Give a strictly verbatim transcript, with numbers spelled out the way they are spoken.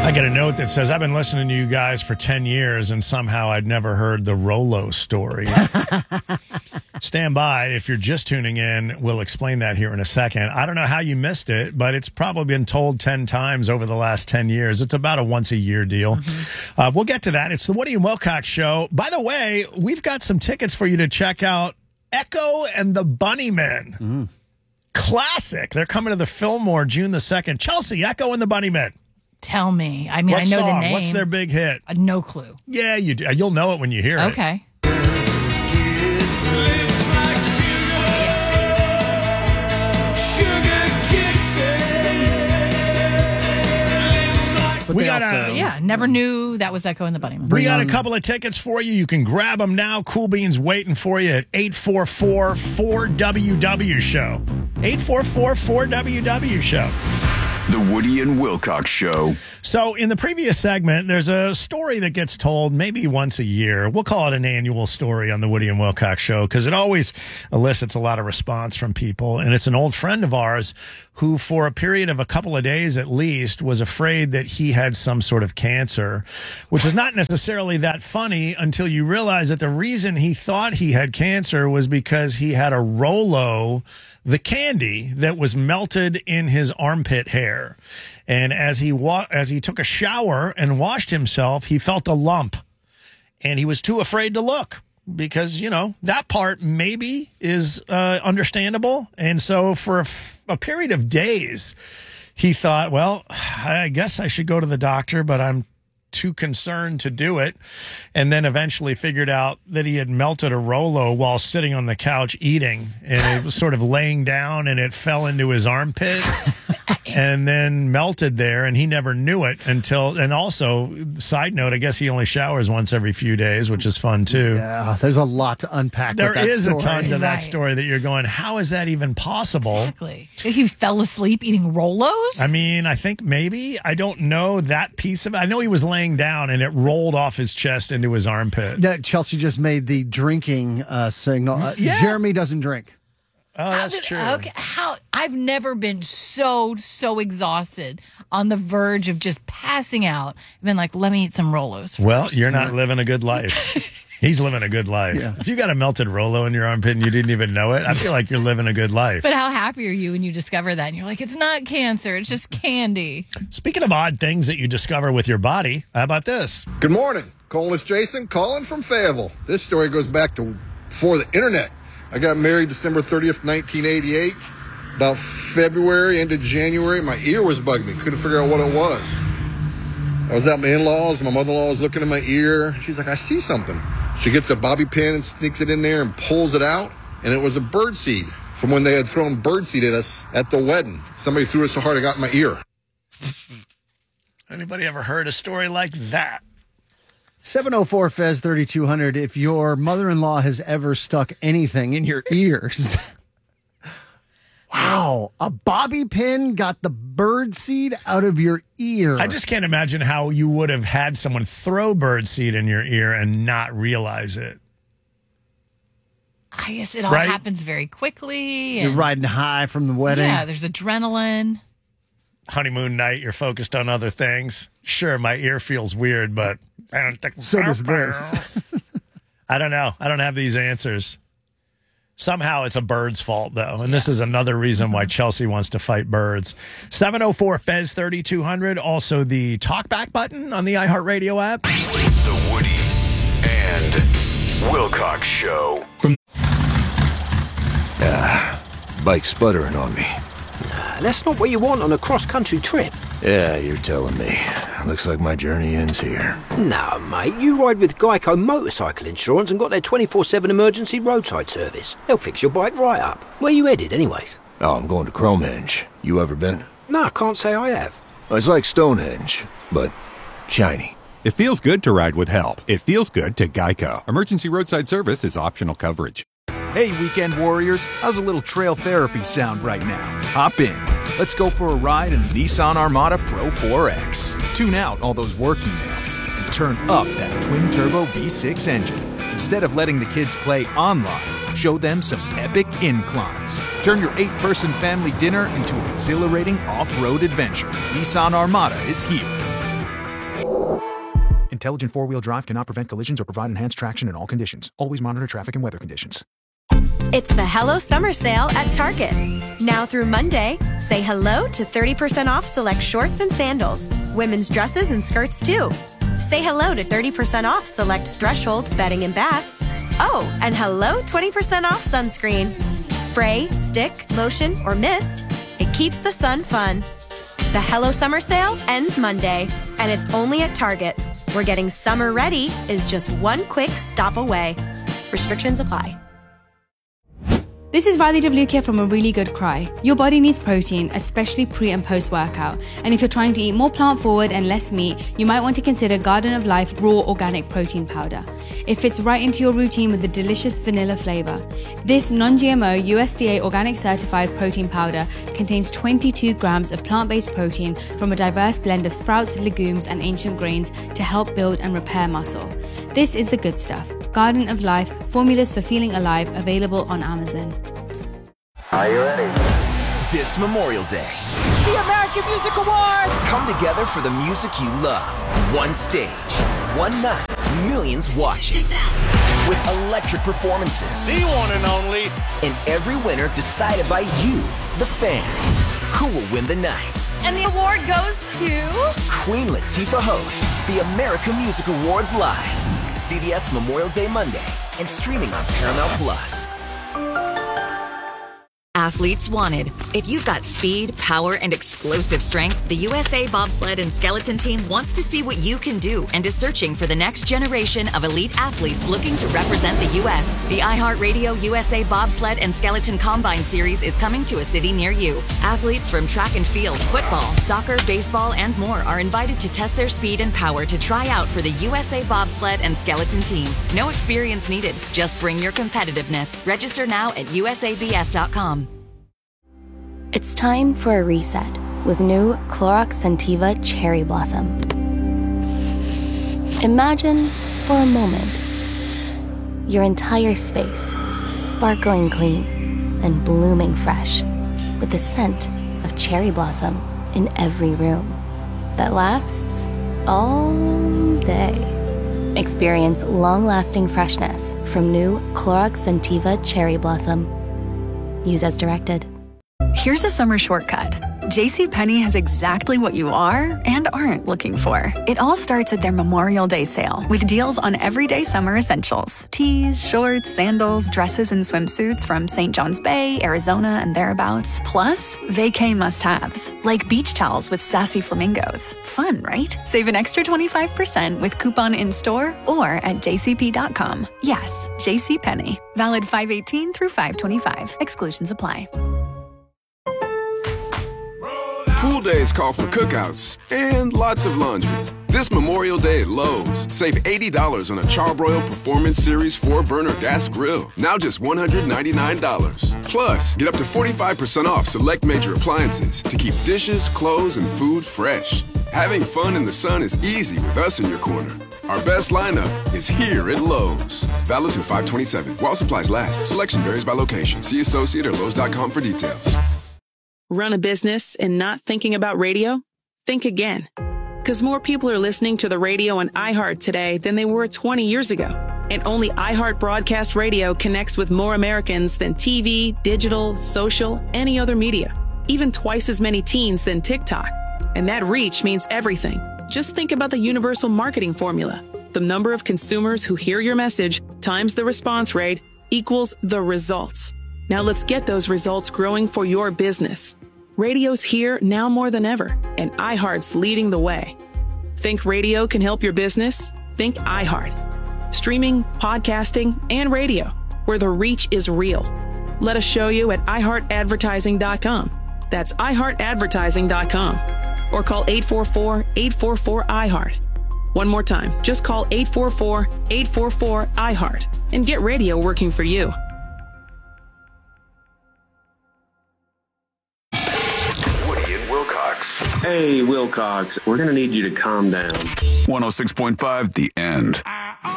I get a note that says, I've been listening to you guys for ten years and somehow I'd never heard the Rolo story. Stand by. If you're just tuning in, we'll explain that here in a second. I don't know how you missed it, but it's probably been told ten times over the last ten years. It's about a once a year deal. Mm-hmm. Uh, we'll get to that. It's the Woody and Wilcox Show. By the way, we've got some tickets for you to check out Echo and the Bunnymen. Mm. Classic. They're coming to the Fillmore June the second. Chelsea, Echo and the Bunnymen. Tell me. I mean, what I know song? the name. What's their big hit? Uh, no clue. Yeah, you do. You'll know it when you hear it. Okay. But we got got also, a, Yeah, never knew that was Echo and the Bunnymen. we got a couple of tickets for you. You can grab them now. Cool Beans waiting for you at eight four four four W W show. eight four four four W W show. The Woody and Wilcox Show. So in the previous segment, there's a story that gets told maybe once a year. We'll call it an annual story on the Woody and Wilcox Show because it always elicits a lot of response from people. And it's an old friend of ours who, for a period of a couple of days at least, was afraid that he had some sort of cancer, which is not necessarily that funny until you realize that the reason he thought he had cancer was because he had a Rolo, the candy that was melted in his armpit hair. And as he wa- as he took a shower and washed himself, he felt a lump. And he was too afraid to look because, you know, that part maybe is uh, understandable. And so for a, f- a period of days, he thought, well, I guess I should go to the doctor, but I'm too concerned to do it. And then eventually figured out that he had melted a Rolo while sitting on the couch eating, and it was sort of laying down and it fell into his armpit and then melted there, and he never knew it until, and also, side note, I guess he only showers once every few days, which is fun too. Yeah, there's a lot to unpack. There with that is story. a ton to that Right. story that you're going, how is that even possible? Exactly. He fell asleep eating Rolos? I mean, I think maybe, I don't know that piece of it. I know he was laying down and it rolled off his chest into his armpit. Yeah, Chelsea just made the drinking uh, signal. Uh, Yeah. Jeremy doesn't drink. Oh, How that's did- true. Okay, how I've never been so so exhausted on the verge of just passing out. I've been like, let me eat some Rolos first. Well, you're not living a good life. He's living a good life. Yeah. If you got a melted Rolo in your armpit and you didn't even know it, I feel like you're living a good life. But how happy are you when you discover that and you're like, it's not cancer, it's just candy. Speaking of odd things that you discover with your body, how about this? Good morning. Calling this Jason, calling from Fayetteville. This story goes back to before the internet. I got married December thirtieth, nineteen eighty-eight. About February into January, my ear was bugging me. Couldn't figure out what it was. I was at my in-laws. My mother-in-law was looking in my ear. She's like, I see something. She gets a bobby pin and sneaks it in there and pulls it out. And it was a bird seed from when they had thrown bird seed at us at the wedding. Somebody threw it so hard I got in my ear. Anybody ever heard a story like that? seven oh four Fez thirty-two hundred. If your mother-in-law has ever stuck anything in your ears. Wow. A bobby pin got the bird seed out of your ear. I just can't imagine how you would have had someone throw bird seed in your ear and not realize it. I guess it all Right? happens very quickly. You're and- riding high from the wedding. Yeah, there's adrenaline. Honeymoon night, you're focused on other things. Sure, my ear feels weird, but So does this. I don't know. I don't have these answers. Somehow it's a bird's fault, though. And this is another reason why Chelsea wants to fight birds. seven oh four Fez thirty-two hundred. Also, the talkback button on the iHeartRadio app. The Woody and Wilcox Show. From Ah, bike sputtering on me. Nah, that's not what you want on a cross-country trip. Yeah, you're telling me. Looks like my journey ends here. No, mate, you ride with Geico Motorcycle Insurance and got their twenty-four seven emergency roadside service. They'll fix your bike right up. Where you headed, anyways? Oh, I'm going to Cromenge. You ever been? No, I can't say I have. It's like Stonehenge, but shiny. It feels good to ride with help. It feels good to Geico. Emergency roadside service is optional coverage. Hey, weekend warriors, how's a little trail therapy sound right now? Hop in. Let's go for a ride in the Nissan Armada Pro four X. Tune out all those work emails and turn up that twin-turbo V six engine. Instead of letting the kids play online, show them some epic inclines. Turn your eight-person family dinner into an exhilarating off-road adventure. Nissan Armada is here. Intelligent four-wheel drive cannot prevent collisions or provide enhanced traction in all conditions. Always monitor traffic and weather conditions. It's the Hello Summer Sale at Target. Now through Monday, say hello to thirty percent off select shorts and sandals, women's dresses and skirts too. Say hello to thirty percent off select Threshold bedding and bath. Oh, and hello twenty percent off sunscreen. Spray, stick, lotion, or mist, it keeps the sun fun. The Hello Summer Sale ends Monday, and it's only at Target, where getting summer ready is just one quick stop away. Restrictions apply. This is Riley Devlukia from A Really Good Cry. Your body needs protein, especially pre and post workout. And if you're trying to eat more plant forward and less meat, you might want to consider Garden of Life Raw Organic Protein Powder. It fits right into your routine with a delicious vanilla flavor. This non-G M O U S D A organic certified protein powder contains twenty-two grams of plant-based protein from a diverse blend of sprouts, legumes, and ancient grains to help build and repair muscle. This is the good stuff. Garden of Life, formulas for feeling alive, available on Amazon. Are you ready? This Memorial Day, the American Music Awards come together for the music you love. One stage, one night, millions watching. With electric performances. The one and only. And every winner decided by you, the fans. Who will win the night? And the award goes to... Queen Latifah hosts the American Music Awards live. C B S Memorial Day Monday and streaming on Paramount Plus. Athletes wanted. If you've got speed, power, and explosive strength, the U S A Bobsled and Skeleton Team wants to see what you can do and is searching for the next generation of elite athletes looking to represent the U S The iHeartRadio U S A Bobsled and Skeleton Combine Series is coming to a city near you. Athletes from track and field, football, soccer, baseball, and more are invited to test their speed and power to try out for the U S A Bobsled and Skeleton Team. No experience needed. Just bring your competitiveness. Register now at U S A B S dot com. It's time for a reset with new Clorox Scentiva Cherry Blossom. Imagine, for a moment, your entire space sparkling clean and blooming fresh with the scent of cherry blossom in every room that lasts all day. Experience long-lasting freshness from new Clorox Scentiva Cherry Blossom. Use as directed. Here's a summer shortcut. JCPenney has exactly what you are and aren't looking for. It all starts at their Memorial Day sale with deals on everyday summer essentials. Tees, shorts, sandals, dresses, and swimsuits from Saint John's Bay, Arizona, and thereabouts. Plus, vacay must-haves, like beach towels with sassy flamingos. Fun, right? Save an extra twenty-five percent with coupon in-store or at j c p dot com. Yes, JCPenney. Valid five eighteen through five twenty-five. Exclusions apply. Pool days call for cookouts and lots of laundry. This Memorial Day at Lowe's, save eighty dollars on a Charbroil Performance Series four burner gas grill. Now just one hundred ninety-nine dollars. Plus, get up to forty-five percent off select major appliances to keep dishes, clothes, and food fresh. Having fun in the sun is easy with us in your corner. Our best lineup is here at Lowe's. Valid through five twenty-seven. While supplies last. Selection varies by location. See associate or lowes dot com for details. Run a business and not thinking about radio? Think again. Because more people are listening to the radio on iHeart today than they were twenty years ago. And only iHeart Broadcast Radio connects with more Americans than T V, digital, social, any other media. Even twice as many teens than TikTok. And that reach means everything. Just think about the universal marketing formula. The number of consumers who hear your message times the response rate equals the results. Now let's get those results growing for your business. Radio's here now more than ever, and iHeart's leading the way. Think radio can help your business? Think iHeart. Streaming, podcasting, and radio, where the reach is real. Let us show you at i heart advertising dot com. That's i heart advertising dot com. Or call eight four four, eight four four, I heart. One more time, just call eight four four, eight four four, I heart and get radio working for you. Hey, Wilcox, we're going to need you to calm down. one oh six point five, The End.